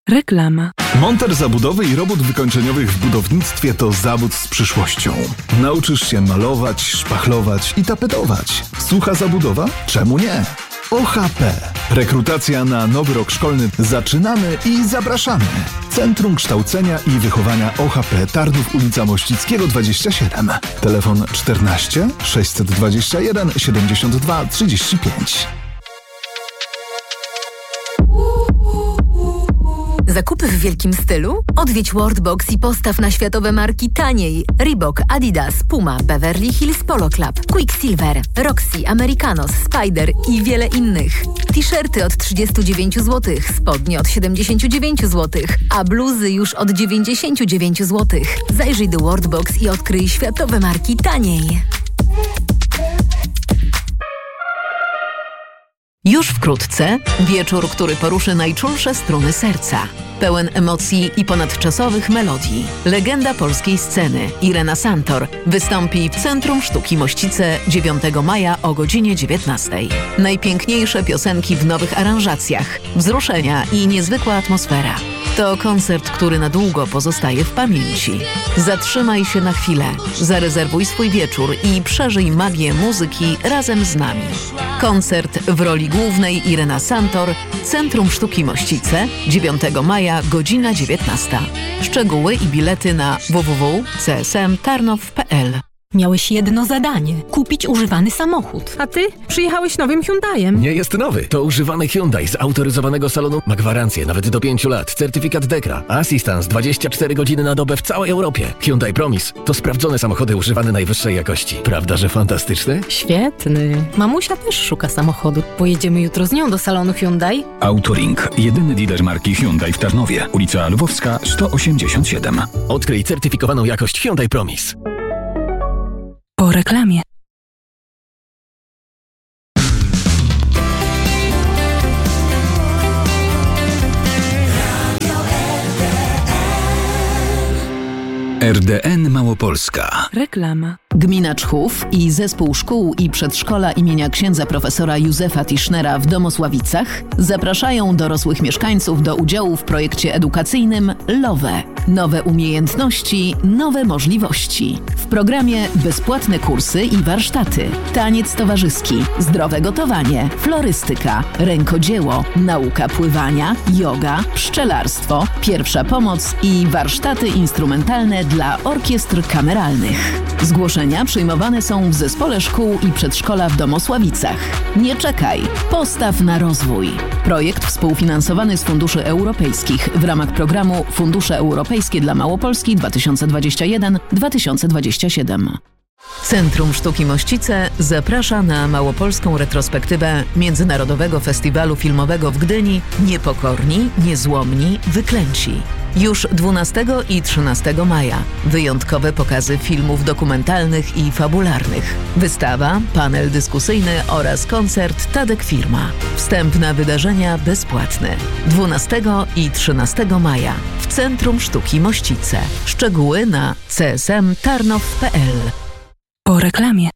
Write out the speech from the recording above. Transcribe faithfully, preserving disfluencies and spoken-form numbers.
Reklama. Monter zabudowy i robót wykończeniowych w budownictwie to zawód z przyszłością. Nauczysz się malować, szpachlować i tapetować. Sucha zabudowa? Czemu nie? O H P. Rekrutacja na nowy rok szkolny. Zaczynamy i zapraszamy. Centrum Kształcenia i Wychowania O H P Tarnów, ulica Mościckiego dwadzieścia siedem. Telefon czternaście sześćset dwadzieścia jeden siedemdziesiąt dwa trzydzieści pięć. Zakupy w wielkim stylu? Odwiedź Worldbox i postaw na światowe marki taniej. Reebok, Adidas, Puma, Beverly Hills Polo Club, Quicksilver, Roxy, Americanos, Spider i wiele innych. T-shirty od trzydzieści dziewięć złotych, spodnie od siedemdziesiąt dziewięć złotych, a bluzy już od dziewięćdziesiąt dziewięć złotych. Zajrzyj do Worldbox i odkryj światowe marki taniej. Już wkrótce wieczór, który poruszy najczulsze struny serca. Pełen emocji i ponadczasowych melodii. Legenda polskiej sceny Irena Santor wystąpi w Centrum Sztuki Mościce dziewiątego maja o godzinie dziewiętnastej. Najpiękniejsze piosenki w nowych aranżacjach, wzruszenia i niezwykła atmosfera. To koncert, który na długo pozostaje w pamięci. Zatrzymaj się na chwilę, zarezerwuj swój wieczór i przeżyj magię muzyki razem z nami. Koncert w roli głównej Irena Santor, Centrum Sztuki Mościce, dziewiątego maja, godzina dziewiętnasta. Szczegóły i bilety na w w w kropka c s m tarnow kropka p l. Miałeś jedno zadanie – kupić używany samochód. A ty przyjechałeś nowym Hyundaiem. Nie jest nowy. To używany Hyundai z autoryzowanego salonu. Ma gwarancję nawet do pięciu lat. Certyfikat Dekra. Asystans dwadzieścia cztery godziny na dobę w całej Europie. Hyundai Promis to sprawdzone samochody używane najwyższej jakości. Prawda, że fantastyczne? Świetny. Mamusia też szuka samochodu. Pojedziemy jutro z nią do salonu Hyundai? Autoring. Jedyny dealer marki Hyundai w Tarnowie. Ulica Lwowska sto osiemdziesiąt siedem. Odkryj certyfikowaną jakość Hyundai Promis. Po reklamie. R D N Małopolska. Reklama. Gmina Czchów i Zespół Szkół i Przedszkola imienia księdza profesora Józefa Tischnera w Domosławicach zapraszają dorosłych mieszkańców do udziału w projekcie edukacyjnym LOWE. Nowe umiejętności, nowe możliwości. W programie bezpłatne kursy i warsztaty, taniec towarzyski, zdrowe gotowanie, florystyka, rękodzieło, nauka pływania, joga, pszczelarstwo, pierwsza pomoc i warsztaty instrumentalne dla orkiestr kameralnych. Zgłoszenia przyjmowane są w Zespole Szkół i Przedszkola w Domosławicach. Nie czekaj, postaw na rozwój. Projekt współfinansowany z funduszy europejskich w ramach programu Fundusze Europejskie dla Małopolski dwa tysiące dwadzieścia jeden do dwa tysiące dwadzieścia siedem. Centrum Sztuki Mościce zaprasza na małopolską retrospektywę Międzynarodowego Festiwalu Filmowego w Gdyni Niepokorni, Niezłomni, Wyklęci. Już dwunastego i trzynastego maja wyjątkowe pokazy filmów dokumentalnych i fabularnych. Wystawa, panel dyskusyjny oraz koncert Tadek Firma. Wstęp na wydarzenia bezpłatne. dwunastego i trzynastego maja w Centrum Sztuki Mościce. Szczegóły na c s m tarnow kropka p l. Po reklamie.